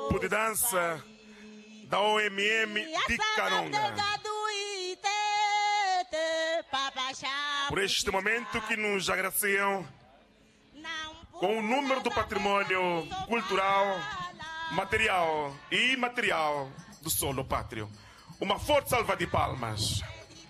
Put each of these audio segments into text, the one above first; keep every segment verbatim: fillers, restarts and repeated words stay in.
grupo de dança da O M M de Karonga. Por este momento que nos agradeciam com o número do patrimônio cultural, material e imaterial do solo pátrio. Uma forte salva de palmas.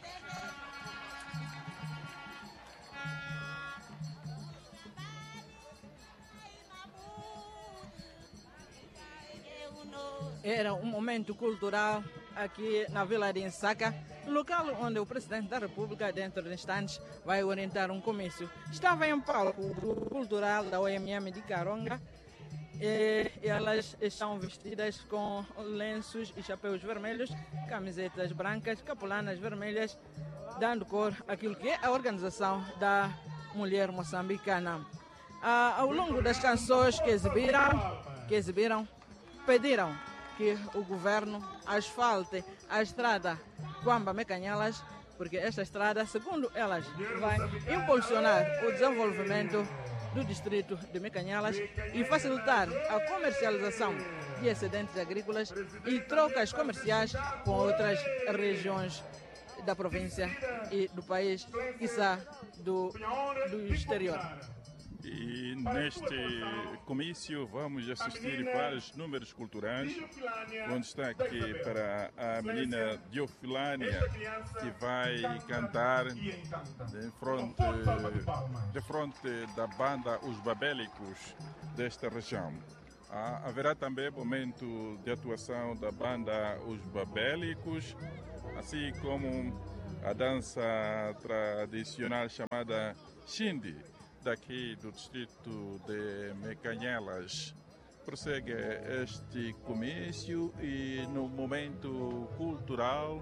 Era um momento cultural aqui na Vila de Nsaka, local onde o Presidente da República, dentro de instantes, vai orientar um comício. Estava em palco o grupo cultural da O M M de Karonga e elas estão vestidas com lenços e chapéus vermelhos, camisetas brancas, capulanas vermelhas, dando cor àquilo que é a organização da mulher moçambicana. Ah, ao longo das canções que exibiram, que exibiram, pediram que o governo asfalte a estrada Quamba-Mecanhelas, porque esta estrada, segundo elas, vai impulsionar o desenvolvimento do distrito de Mecanhelas e facilitar a comercialização de excedentes agrícolas e trocas comerciais com outras regiões da província e do país, quiçá do, do exterior. E neste comício vamos assistir vários números culturais, onde está aqui para a menina Diofilânia, que vai cantar de frente, de frente da banda Os Babélicos desta região. Ah, haverá também momento de atuação da banda Os Babélicos, assim como a dança tradicional chamada Xindi, daqui do distrito de Mecanhelas. Prossegue este comício e no momento cultural,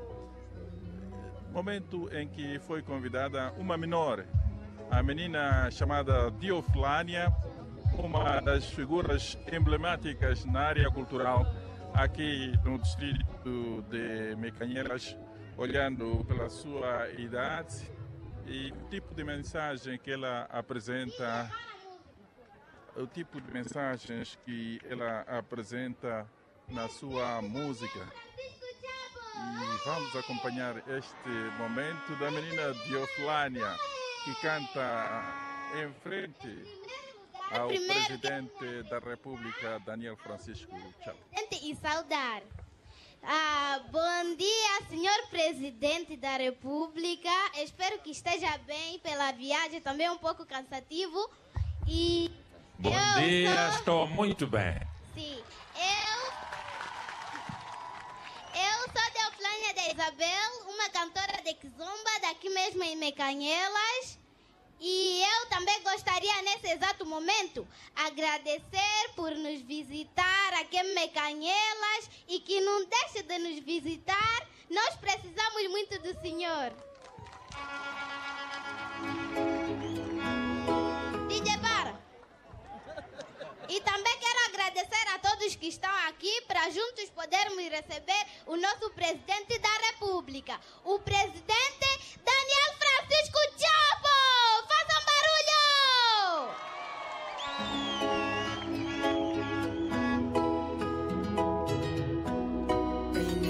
momento em que foi convidada uma menor, a menina chamada Diofilânia, uma das figuras emblemáticas na área cultural aqui no distrito de Mecanhelas, olhando pela sua idade e o tipo de mensagem que ela apresenta, o tipo de mensagens que ela apresenta na sua música. E vamos acompanhar este momento da menina Diofilânia, que canta em frente ao Presidente da República, Daniel Francisco Chapo. E saudar. Ah, bom dia, senhor Presidente da República. Espero que esteja bem pela viagem, também um pouco cansativo. E bom eu dia, sou... estou muito bem. Sim, eu... Eu sou Diofilânia de Isabel, uma cantora de Kizomba, daqui mesmo em Mecanhelas. E eu também gostaria, nesse exato momento, agradecer por nos visitar aqui em Mecanhelas e que não deixe de nos visitar. Nós precisamos muito do senhor. D J Bara. E também quero agradecer a todos que estão aqui para juntos podermos receber o nosso Presidente da